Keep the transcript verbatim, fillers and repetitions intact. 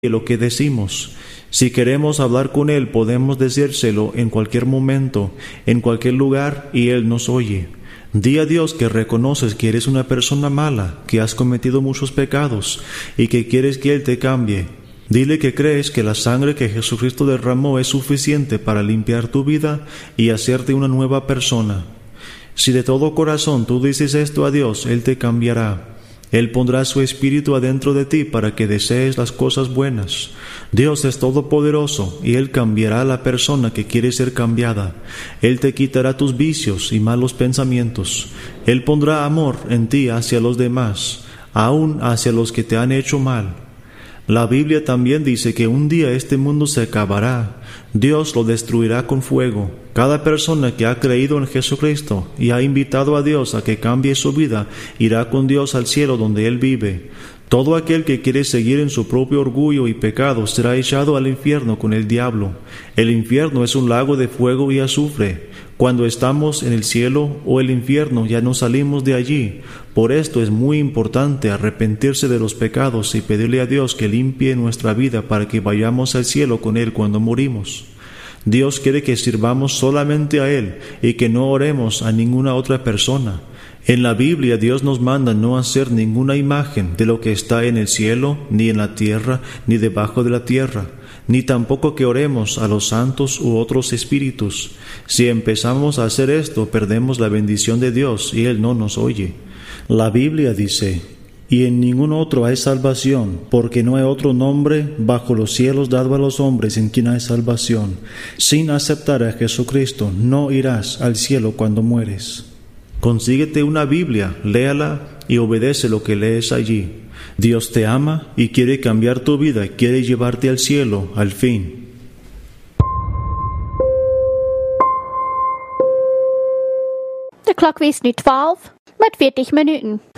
lo que decimos. Si queremos hablar con Él, podemos decírselo en cualquier momento, en cualquier lugar, y Él nos oye. Di a Dios que reconoces que eres una persona mala, que has cometido muchos pecados y que quieres que Él te cambie. Dile que crees que la sangre que Jesucristo derramó es suficiente para limpiar tu vida y hacerte una nueva persona. Si de todo corazón tú dices esto a Dios, Él te cambiará. Él pondrá su espíritu adentro de ti para que desees las cosas buenas. Dios es todopoderoso y Él cambiará a la persona que quiere ser cambiada. Él te quitará tus vicios y malos pensamientos. Él pondrá amor en ti hacia los demás, aun hacia los que te han hecho mal. La Biblia también dice que un día este mundo se acabará. Dios lo destruirá con fuego. Cada persona que ha creído en Jesucristo y ha invitado a Dios a que cambie su vida, irá con Dios al cielo donde Él vive. Todo aquel que quiere seguir en su propio orgullo y pecado será echado al infierno con el diablo. El infierno es un lago de fuego y azufre. Cuando estamos en el cielo o el infierno ya no salimos de allí. Por esto es muy importante arrepentirse de los pecados y pedirle a Dios que limpie nuestra vida para que vayamos al cielo con Él cuando morimos. Dios quiere que sirvamos solamente a Él y que no oremos a ninguna otra persona. En la Biblia Dios nos manda no hacer ninguna imagen de lo que está en el cielo, ni en la tierra, ni debajo de la tierra, ni tampoco que oremos a los santos u otros espíritus. Si empezamos a hacer esto, perdemos la bendición de Dios y Él no nos oye. La Biblia dice: y en ningún otro hay salvación, porque no hay otro nombre bajo los cielos dado a los hombres en quien hay salvación. Sin aceptar a Jesucristo, no irás al cielo cuando mueres. Consíguete una Biblia, léala y obedece lo que lees allí. Dios te ama y quiere cambiar tu vida, quiere llevarte al cielo, al fin. De klok is nu twaalf met veertig minuten.